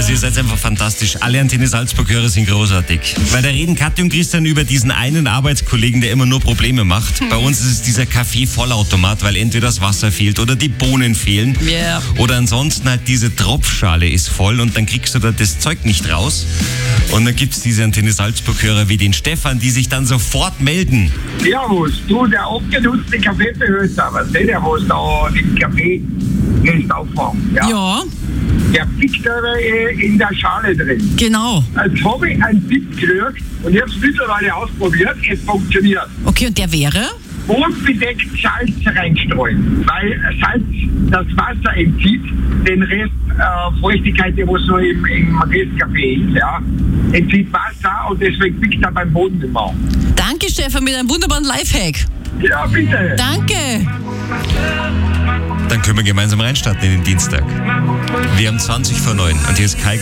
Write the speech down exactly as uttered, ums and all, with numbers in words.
Also ihr seid einfach fantastisch. Alle Antenne Salzburg-Hörer sind großartig. Weil da reden Katja und Christian über diesen einen Arbeitskollegen, der immer nur Probleme macht. Bei uns ist es dieser Kaffee-Vollautomat, weil entweder das Wasser fehlt oder die Bohnen fehlen. Yeah. Oder ansonsten halt diese Tropfschale ist voll und dann kriegst du da das Zeug nicht raus. Und dann gibt es diese Antenne Salzburg-Hörer wie den Stefan, die sich dann sofort melden. Servus, du, der abgenutzte Kaffeebehälter, was der, der was da den Kaffee jetzt aufmacht, ja, Ja, der fickt aber äh, in der Schale drin. genau. Jetzt habe ich einen Tipp gekriegt und ich habe es mittlerweile ausprobiert, es funktioniert. Okay, und der wäre? Bodenbedeckt Salz reinstreuen, weil Salz das Wasser entzieht, den Rest äh, Feuchtigkeit, der was noch im, im Restkaffee ist, ja, entzieht Wasser und deswegen pickt er beim Boden immer. Danke, Stefan, mit einem wunderbaren Lifehack. Ja, bitte. Danke. Dann können wir gemeinsam reinstarten in den Dienstag. Wir haben zwanzig vor neun und hier ist Kai